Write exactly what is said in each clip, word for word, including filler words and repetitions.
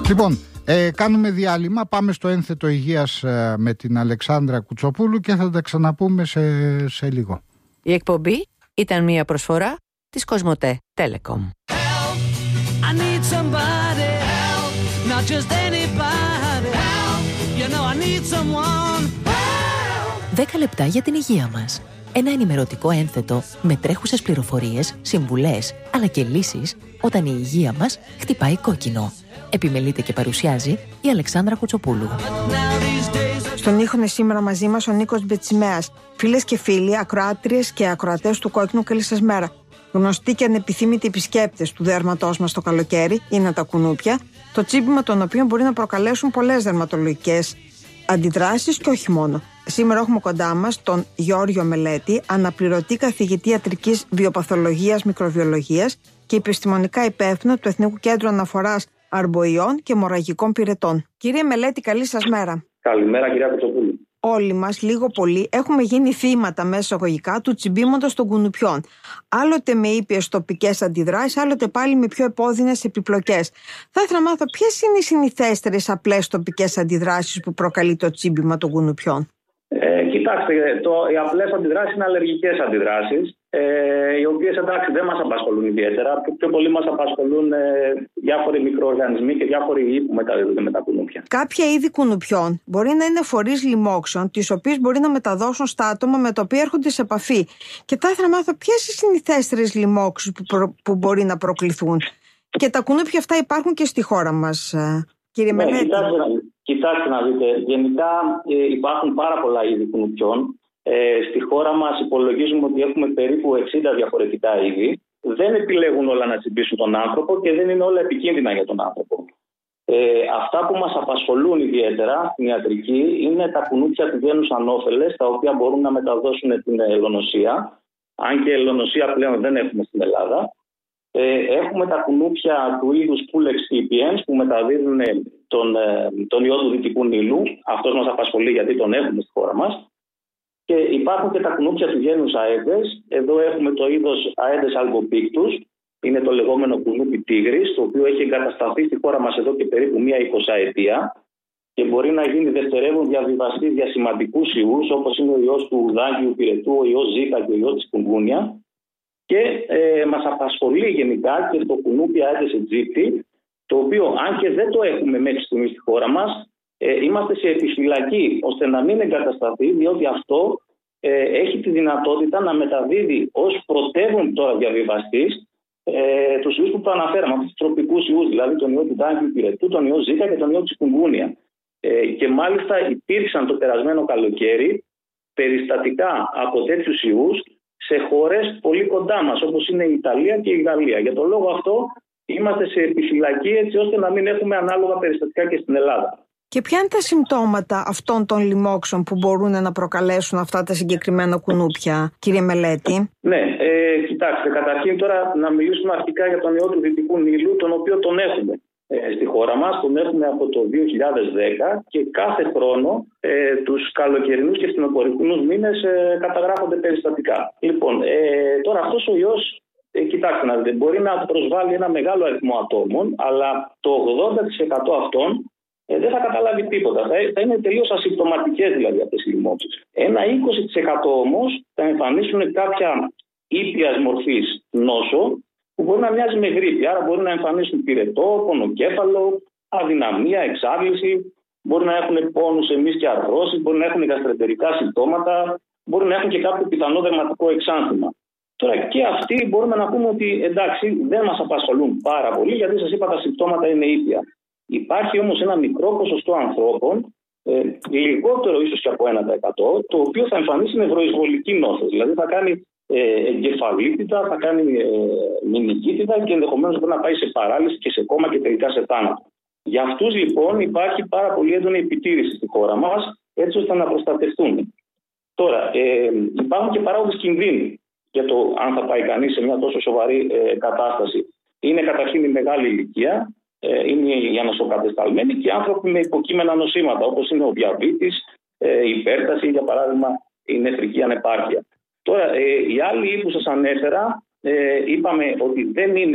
Λοιπόν, ε, κάνουμε διάλειμμα, πάμε στο ένθετο υγείας ε, με την Αλεξάνδρα Κουτσοπούλου και θα τα ξαναπούμε σε, σε λίγο. Η εκπομπή ήταν μια προσφορά της Κοσμοτέ Telecom. δέκα λεπτά για την υγεία μας. Ένα ενημερωτικό ένθετο με τρέχουσες πληροφορίες, συμβουλές, αλλά και λύσεις όταν η υγεία μας χτυπάει κόκκινο. Επιμελείται και παρουσιάζει η Αλεξάνδρα Κουτσοπούλου. Στον ήχο είναι σήμερα μαζί μας ο Νίκος Μπετσιμέας. Φίλες και φίλοι, ακροάτριες και ακροατές του Κόκκινου, καλή σας μέρα. Γνωστοί και ανεπιθύμητοι επισκέπτες του δέρματός μας το καλοκαίρι είναι τα κουνούπια, το τσίμπημα των οποίων μπορεί να προκαλέσουν πολλές δερματολογικές αντιδράσεις και όχι μόνο. Σήμερα έχουμε κοντά μας τον Γιώργιο Μελέτη, αναπληρωτή καθηγητή ιατρικής βιοπαθολογίας μικροβιολογίας και επιστημονικά υπεύθυνο του Εθνικού Κέντρου Αναφοράς Αρμποϊών και Αιμορραγικών Πυρετών. Κύριε Μελέτη, καλή σας μέρα. Καλημέρα, κυρία Κουτσοπούλου. Όλοι μας, λίγο πολύ, έχουμε γίνει θύματα μέσα εισαγωγικά του τσιμπήματος των κουνουπιών. Άλλοτε με ήπιες τοπικές αντιδράσεις, άλλοτε πάλι με πιο επώδυνες επιπλοκές. Θα ήθελα να μάθω ποιες είναι οι συνηθέστερες απλές τοπικές αντιδράσεις που προκαλεί το τσίμπημα των κουνουπιών. Ε, κοιτάξτε, το, οι απλές αντιδράσεις είναι αλλεργικές αντιδράσεις, ε, οι οποίες εντάξει δεν μας απασχολούν ιδιαίτερα. Πιο, πιο πολύ μας απασχολούν ε, διάφοροι μικροοργανισμοί και διάφοροι ιοί που μεταδίδονται με τα κουνούπια. Κάποια είδη κουνουπιών μπορεί να είναι φορείς λοιμόξεων, τις οποίες μπορεί να μεταδώσουν στα άτομα με τα οποία έρχονται σε επαφή. Και θα ήθελα να μάθω ποιες οι συνηθέστερες λοιμόξεις που, προ, που μπορεί να προκληθούν. Και τα κουνούπια αυτά υπάρχουν και στη χώρα μας, κύριε ναι, Μελέτη. Κοιτάξτε, κοιτάξτε να δείτε, γενικά ε, υπάρχουν πάρα πολλά είδη κουνουπιών. Ε, στη χώρα μας υπολογίζουμε ότι έχουμε περίπου εξήντα διαφορετικά είδη. Δεν επιλέγουν όλα να τσιμπήσουν τον άνθρωπο και δεν είναι όλα επικίνδυνα για τον άνθρωπο. Ε, αυτά που μας απασχολούν ιδιαίτερα στην ιατρική είναι τα κουνούπια του γένους Ανώφελες, τα οποία μπορούν να μεταδώσουν την ελονοσία. Αν και ελονοσία πλέον δεν έχουμε στην Ελλάδα. Ε, έχουμε τα κουνούπια του είδους Pulex tipiens που μεταδίδουν τον, τον ιό του Δυτικού Νείλου. Αυτός μας απασχολεί γιατί τον έχουμε στη χώρα μας. Και υπάρχουν και τα κουνούπια του γένους Aedes. Εδώ έχουμε το είδος Aedes albopictus. Είναι το λεγόμενο κουνούπι τίγρης, το οποίο έχει εγκατασταθεί στη χώρα μας εδώ και περίπου μία εικοσαετία και μπορεί να γίνει δευτερεύον διαβιβαστής για σημαντικούς ιούς, όπως είναι ο ιός του Δάγιου Πυρετού, ο ιός Ζίκα και ο ιός της Τσικουνγκούνια. Και ε, μας απασχολεί γενικά και το κουνούπι Aedes aegypti, το οποίο αν και δεν το έχουμε μέχρι στιγμή στη χώρα μας, ε, είμαστε σε επιφυλακή ώστε να μην εγκατασταθεί, διότι αυτό ε, έχει τη δυνατότητα να μεταδίδει ως πρωτεύον τώρα διαβιβαστής ε, τους ιούς που προαναφέραμε, αυτούς τους τροπικούς ιούς, δηλαδή τον ιό του Δάγιου Πυρετού, τον ιό Ζίκα και τον ιό της Τσικουνγκούνια. Ε, και μάλιστα υπήρξαν το περασμένο καλοκαίρι περιστατικά από τέτοιους ιούς σε χώρες πολύ κοντά μας, όπως είναι η Ιταλία και η Γαλλία. Για τον λόγο αυτό είμαστε σε επιφυλακή έτσι ώστε να μην έχουμε ανάλογα περιστατικά και στην Ελλάδα. Και ποια είναι τα συμπτώματα αυτών των λοιμόξεων που μπορούν να προκαλέσουν αυτά τα συγκεκριμένα κουνούπια, κύριε Μελέτη? Ναι, ε, κοιτάξτε, καταρχήν τώρα να μιλήσουμε αρχικά για τον ιό του Δυτικού Νείλου, τον οποίο τον έχουμε ε, στη χώρα μας, τον έχουμε από το δύο χιλιάδες δέκα και κάθε χρόνο ε, τους καλοκαιρινούς και φθινοπορεινούς μήνες ε, καταγράφονται περιστατικά. Λοιπόν, ε, τώρα αυτός ο ιός, ε, κοιτάξτε να δείτε, μπορεί να προσβάλλει ένα μεγάλο αριθμό ατόμων, αλλά το ογδόντα τοις εκατό αυτών Ε, δεν θα καταλάβει τίποτα. Θα, θα είναι τελείως ασυμπτωματικές δηλαδή αυτές οι λοιμώξεις. Ένα είκοσι τοις εκατό όμως θα εμφανίσουν κάποια ήπιας μορφής νόσο που μπορεί να μοιάζει με γρίπη. Άρα μπορεί να εμφανίσουν πυρετό, πονοκέφαλο, αδυναμία, εξάντληση. Μπορεί να έχουν πόνους εμείς και αρθρώσεις, μπορεί να έχουν γαστρεντερικά συμπτώματα, μπορεί να έχουν και κάποιο πιθανό δερματικό εξάνθημα. Τώρα και αυτοί μπορούμε να πούμε ότι εντάξει δεν μας απασχολούν πάρα πολύ γιατί σας είπα τα συμπτώματα είναι ήπια. Υπάρχει όμως ένα μικρό ποσοστό ανθρώπων, ε, λιγότερο ίσως και από ένα τοις εκατό, το οποίο θα εμφανίσει νευροεισβολική νόσο. Δηλαδή θα κάνει ε, εγκεφαλίτιδα, θα κάνει ε, μηνικίτιδα και ενδεχομένως μπορεί να πάει σε παράλυση και σε κόμμα και τελικά σε θάνατο. Για αυτούς λοιπόν υπάρχει πάρα πολύ έντονη επιτήρηση στη χώρα μας, έτσι ώστε να προστατευτούν. Τώρα, ε, υπάρχουν και παράγοντες κινδύνου για το αν θα πάει κανείς σε μια τόσο σοβαρή ε, κατάσταση. Είναι καταρχήν η μεγάλη ηλικία. Είναι οι ανοσοκατεσταλμένοι και οι άνθρωποι με υποκείμενα νοσήματα, όπως είναι ο διαβήτης, η υπέρταση, για παράδειγμα, η νεφρική ανεπάρκεια. Τώρα, οι άλλοι που σας ανέφερα, είπαμε ότι δεν είναι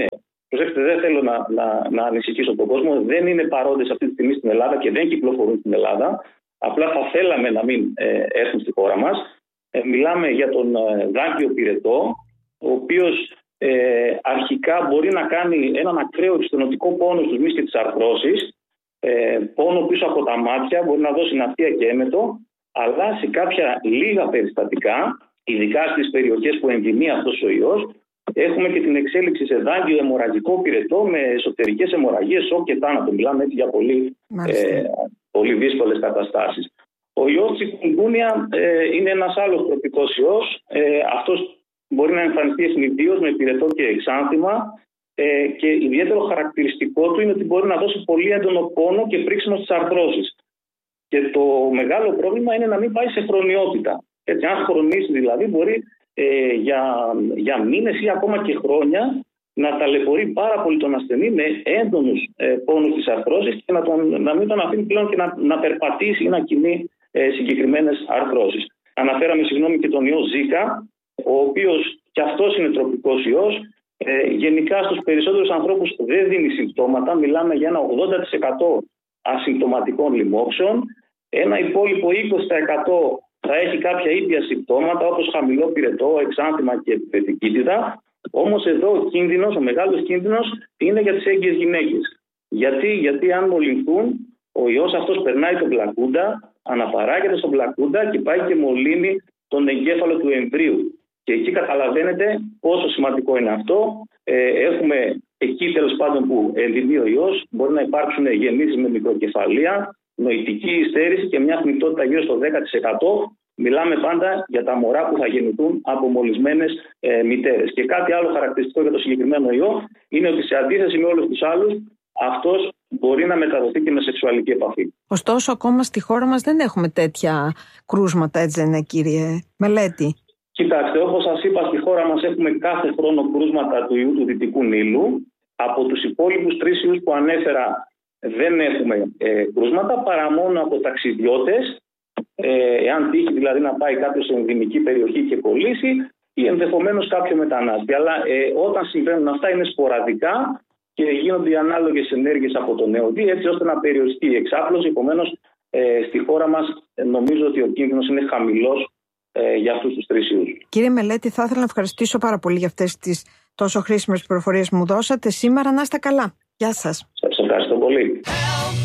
προσέξτε, δεν θέλω να, να, να ανησυχήσω τον κόσμο, δεν είναι παρόντες αυτή τη στιγμή στην Ελλάδα και δεν κυκλοφορούν στην Ελλάδα. Απλά θα θέλαμε να μην ε, έρθουν στη χώρα μας. Ε, μιλάμε για τον ε, δάγκιο πυρετό, ο οποίος ε, αρχικά μπορεί να κάνει έναν ακραίο εξτενωτικό πόνο στους μυς και τις αρθρώσεις, ε, πόνο πίσω από τα μάτια, μπορεί να δώσει ναυτία και έμετο, αλλά σε κάποια λίγα περιστατικά, ειδικά στις περιοχές που ενδυμεί αυτός ο ιός, έχουμε και την εξέλιξη σε δάγκιο αιμορραγικό πυρετό με εσωτερικές αιμορραγίες, σοκ και θάνατο. Μιλάμε έτσι για πολύ, ε, πολύ δύσκολες καταστάσεις. Ο ιός τσικουνγκούνια ε, είναι ένας άλλος τροπικός ιός. Ε, αυτός μπορεί να εμφανιστεί ευνηδίως με πυρετό και εξάνθημα ε, και ιδιαίτερο χαρακτηριστικό του είναι ότι μπορεί να δώσει πολύ έντονο πόνο και πρίξιμο στις αρθρώσεις. Και το μεγάλο πρόβλημα είναι να μην πάει σε χρονιότητα. Έτσι, αν χρονίσει δηλαδή, μπορεί ε, για, για μήνες ή ακόμα και χρόνια να ταλαιπωρεί πάρα πολύ τον ασθενή με έντονους ε, πόνους της αρθρώσεις και να, τον, να μην τον αφήνει πλέον και να, να περπατήσει ή να κινεί ε, συγκεκριμένες αρθρώσεις. Αναφέραμε, συγγνώμη, και τον ιό Ζίκα, ο οποίος και αυτός είναι τροπικός ιός. Ε, γενικά στους περισσότερους ανθρώπους δεν δίνει συμπτώματα. Μιλάμε για ένα ογδόντα τοις εκατό ασυμπτωματικών λοιμόξεων. Ένα υπόλοιπο είκοσι τοις εκατό θα έχει κάποια ήπια συμπτώματα όπως χαμηλό πυρετό, εξάνθημα και επιθετικότητα. Όμως εδώ ο κίνδυνος, ο μεγάλος κίνδυνος είναι για τις έγκυες γυναίκες. Γιατί, γιατί αν μολυνθούν, ο ιός αυτός περνάει τον πλακούντα, αναπαράγεται στον πλακούντα και πάει και μολύνει τον εγκέφαλο του εμβρίου. Και εκεί καταλαβαίνετε πόσο σημαντικό είναι αυτό. Ε, έχουμε εκεί τέλος πάντων που ενδυμεί ο ιός, μπορεί να υπάρξουν γεννήσεις με μικροκεφαλία, νοητική υστέρηση και μια θνητότητα γύρω στο δέκα τοις εκατό. Μιλάμε πάντα για τα μωρά που θα γεννηθούν από μολυσμένες ε, μητέρες. Και κάτι άλλο χαρακτηριστικό για το συγκεκριμένο ιό είναι ότι σε αντίθεση με όλους τους άλλους, αυτός μπορεί να μεταδοθεί και με σεξουαλική επαφή. Ωστόσο, ακόμα στη χώρα μας δεν έχουμε τέτοια κρούσματα, έτσι δεν είναι, κύριε Μελέτη? Κοιτάξτε, όπως σας είπα, στη χώρα μας έχουμε κάθε χρόνο κρούσματα του ιού του Δυτικού Νείλου. Από τους υπόλοιπους τρεις ιούς που ανέφερα δεν έχουμε ε, κρούσματα, παρά μόνο από ταξιδιώτες, ε, εάν τύχει δηλαδή να πάει κάποιος σε ενδυμική περιοχή και κολλήσει, ή ενδεχομένως κάποιο μετανάστη. Αλλά ε, όταν συμβαίνουν αυτά είναι σποραδικά και γίνονται οι ανάλογες ενέργειες από τον νεοδί, έτσι ώστε να περιοριστεί η εξάπλωση. Επομένως, ε, στη χώρα μας ε, νομίζω ότι ο κίνδυνος είναι χαμηλός ε, για αυτούς τους τρεις ιούς. Κύριε Μελέτη, θα ήθελα να ευχαριστήσω πάρα πολύ για αυτές τις τόσο χρήσιμες πληροφορίες που μου δώσατε σήμερα. Να είστε καλά. Γεια σας. Σας ευχαριστώ πολύ.